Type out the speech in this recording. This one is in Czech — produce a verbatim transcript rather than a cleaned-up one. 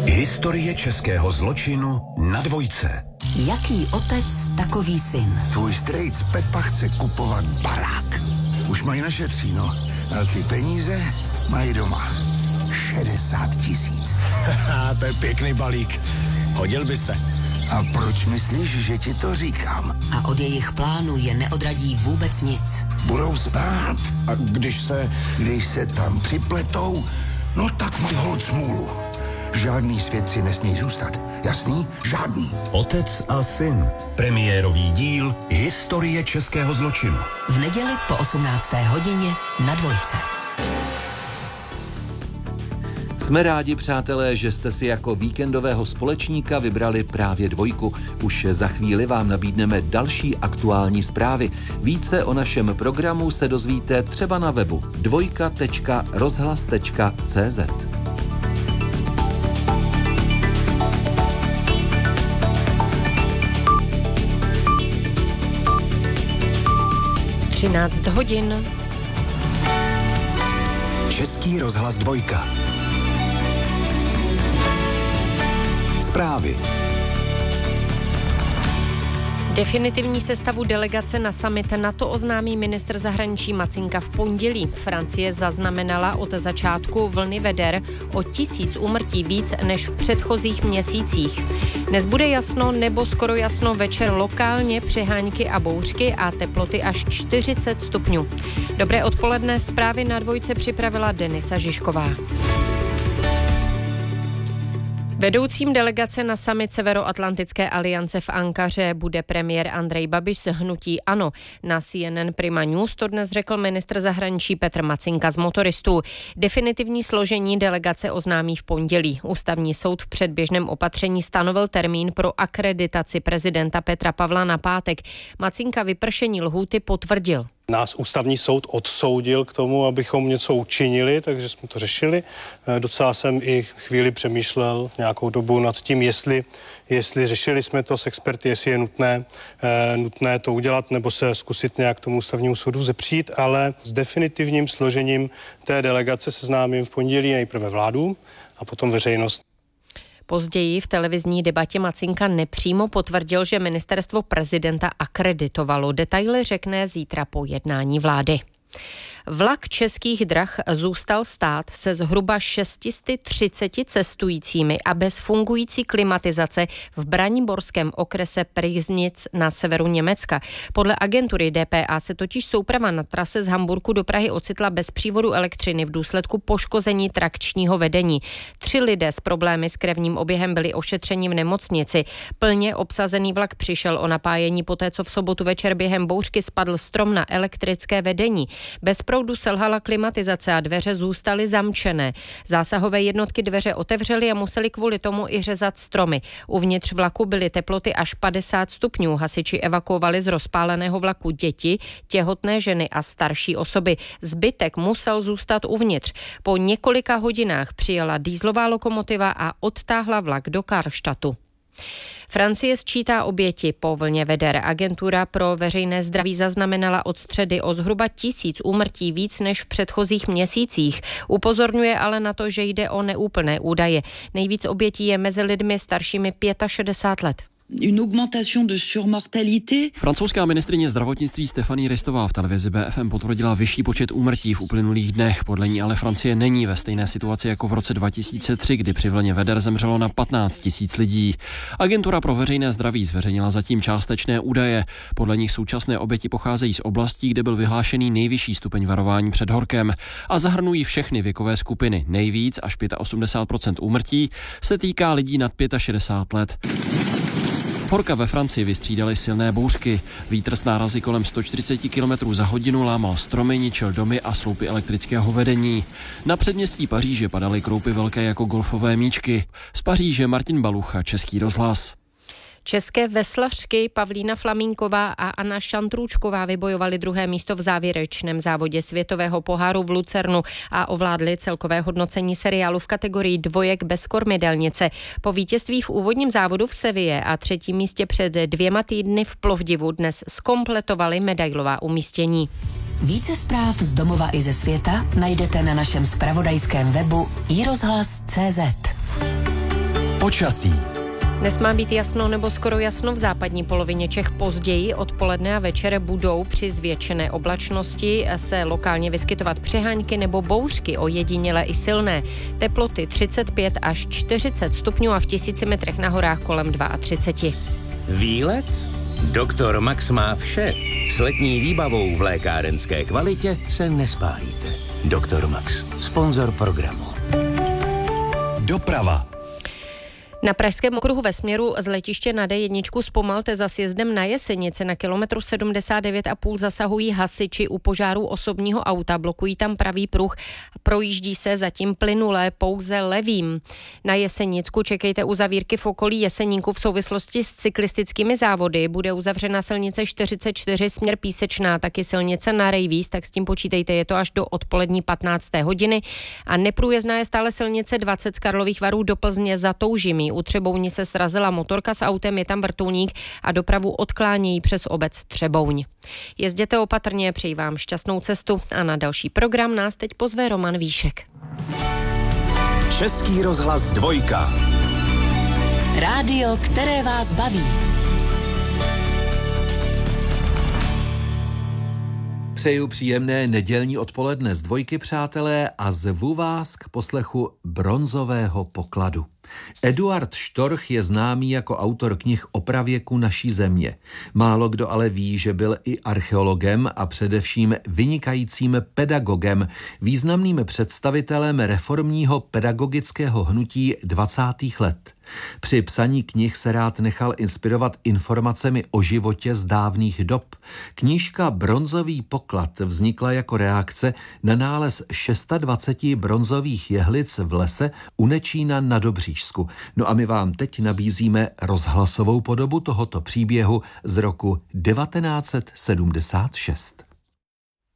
Historie českého zločinu na Dvojce. Jaký otec, takový syn. Tvůj strejc Pepa chce kupovat barák. Už mají našetříno, ale ty peníze mají doma. šedesát tisíc. Haha, to je pěkný balík. Hodil by se. A proč myslíš, že ti to říkám? A od jejich plánu je neodradí vůbec nic. Budou spát. A když se... Když se tam připletou, no tak mají holt smůlu. Žádný svědci nesmí zůstat. Jasný? Žádný. Otec a syn. Premiérový díl Historie českého zločinu. V neděli po osmnácté hodině na Dvojce. Jsme rádi, přátelé, že jste si jako víkendového společníka vybrali právě Dvojku. Už za chvíli vám nabídneme další aktuální zprávy. Více o našem programu se dozvíte třeba na webu dvojka tečka rozhlas tečka cé zet. třináct hodin. Český rozhlas Dvojka. Zprávy. Definitivní sestavu delegace na summit NATO oznámí ministr zahraničí Macinka v pondělí. Francie zaznamenala od začátku vlny veder o tisíc úmrtí víc než v předchozích měsících. Dnes bude jasno nebo skoro jasno večer, lokálně přehánky a bouřky a teploty až čtyřicet stupňů. Dobré odpoledne, zprávy na Dvojce připravila Denisa Žižková. Vedoucím delegace na summit Severoatlantické aliance v Ankaře bude premiér Andrej Babiš z hnutí ANO. Na C N N Prima News to dnes řekl ministr zahraničí Petr Macinka z Motoristů. Definitivní složení delegace oznámí v pondělí. Ústavní soud v předběžném opatření stanovil termín pro akreditaci prezidenta Petra Pavla na pátek. Macinka vypršení lhůty potvrdil. Nás ústavní soud odsoudil k tomu, abychom něco učinili, takže jsme to řešili. Docela jsem i chvíli přemýšlel nějakou dobu nad tím, jestli, jestli řešili jsme to s experty, jestli je nutné, eh, nutné to udělat, nebo se zkusit nějak tomu ústavnímu soudu zepřít, ale s definitivním složením té delegace seznámím v pondělí nejprve vládu a potom veřejnost. Později v televizní debatě Macinka nepřímo potvrdil, že ministerstvo prezidenta akreditovalo. Detaily řekne zítra po jednání vlády. Vlak Českých drah zůstal stát se zhruba šest set třicet cestujícími a bez fungující klimatizace v braniborském okrese Prýznic na severu Německa. Podle agentury D P A se totiž souprava na trase z Hamburku do Prahy ocitla bez přívodu elektřiny v důsledku poškození trakčního vedení. Tři lidé s problémy s krevním oběhem byli ošetřeni v nemocnici. Plně obsazený vlak přišel o napájení poté, co v sobotu večer během bouřky spadl strom na elektrické vedení. Bez proudu selhala klimatizace a dveře zůstaly zamčené. Zásahové jednotky dveře otevřely a museli kvůli tomu i řezat stromy. Uvnitř vlaku byly teploty až padesát stupňů. Hasiči evakuovali z rozpáleného vlaku děti, těhotné ženy a starší osoby. Zbytek musel zůstat uvnitř. Po několika hodinách přijela dýzlová lokomotiva a odtáhla vlak do Karlštatu. Francie sčítá oběti po vlně veder. Agentura pro veřejné zdraví zaznamenala od středy o zhruba tisíc úmrtí víc než v předchozích měsících. Upozorňuje ale na to, že jde o neúplné údaje. Nejvíc obětí je mezi lidmi staršími šedesát pět let. Une augmentation de surmortalité. Francouzská ministryně zdravotnictví Stéphanie Ristová v televizi B F M potvrdila vyšší počet úmrtí v uplynulých dnech. Podle ní ale Francie není ve stejné situaci jako v roce dva tisíce tři, kdy při vlně veder zemřelo na patnáct tisíc lidí. Agentura pro veřejné zdraví zveřejnila zatím částečné údaje. Podle nich současné oběti pocházejí z oblastí, kde byl vyhlášený nejvyšší stupeň varování před horkem a zahrnují všechny věkové skupiny. Nejvíc až osmdesát pět procent úmrtí se týká lidí nad šedesát pět let. Horka ve Francii vystřídaly silné bouřky. Vítr s nárazy kolem sto čtyřicet kilometrů za hodinu lámal stromy, ničil domy a sloupy elektrického vedení. Na předměstí Paříže padaly kroupy velké jako golfové míčky. Z Paříže Martin Balucha, Český rozhlas. České veslařky Pavlína Flamínková a Anna Šantrůčková vybojovaly druhé místo v závěrečném závodě světového poháru v Lucernu a ovládly celkové hodnocení seriálu v kategorii dvojek bez kormidelnice. Po vítězství v úvodním závodu v Seville a třetím místě před dvěma týdny v Plovdivu dnes zkompletovaly medailová umístění. Více zpráv z domova i ze světa najdete na našem zpravodajském webu i rozhlas tečka cé zet. Počasí. Dnes má být jasno nebo skoro jasno v západní polovině Čech. Později odpoledne a večer budou při zvětšené oblačnosti se lokálně vyskytovat přeháňky nebo bouřky, ojedinělé i silné. Teploty třicet pět až čtyřicet stupňů a v tisíci metrech na horách kolem třicet dva. Výlet? Doktor Max má vše. S letní výbavou v lékárenské kvalitě se nespálíte. Doktor Max, sponzor programu. Doprava. Na pražském okruhu ve směru z letiště na D jedna zpomalte za sjezdem na Jesenici. Na kilometru sedmdesát devět a půl zasahují hasiči u požáru osobního auta. Blokují tam pravý pruh. Projíždí se zatím plynulé pouze levým. Na Jesenicku čekejte uzavírky v okolí Jeseníku v souvislosti s cyklistickými závody. Bude uzavřena silnice čtyřicet čtyři směr Písečná, taky silnice na Rejvíz, tak s tím počítejte, je to až do odpolední patnácté hodiny. A neprůjezdná je stále silnice dvacet z Karlových Varů do Plzně za Toužimí. U Třebouni se srazila motorka s autem, je tam vrtulník a dopravu odklánějí přes obec Třebouň. Jezděte opatrně, přeji vám šťastnou cestu a na další program nás teď pozve Roman Víšek. Český rozhlas dvojka. Rádio, které vás baví. Přeju příjemné nedělní odpoledne z dvojky, přátelé, a zvu vás k poslechu Bronzového pokladu. Eduard Štorch je známý jako autor knih o pravěku naší země. Málo kdo ale ví, že byl i archeologem a především vynikajícím pedagogem, významným představitelem reformního pedagogického hnutí dvacátých let. Při psaní knih se rád nechal inspirovat informacemi o životě z dávných dob. Knížka Bronzový poklad vznikla jako reakce na nález dvacet šest bronzových jehlic v lese u Nečína na Dobřížsku. No a my vám teď nabízíme rozhlasovou podobu tohoto příběhu z roku devatenáct set sedmdesát šest.